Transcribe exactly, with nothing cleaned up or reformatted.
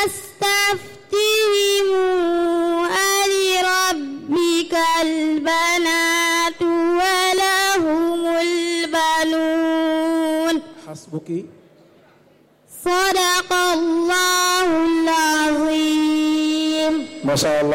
فاستفتهم ألربك البنات ولهم البنون حسبك صدق الله العظيم. Masya Allah.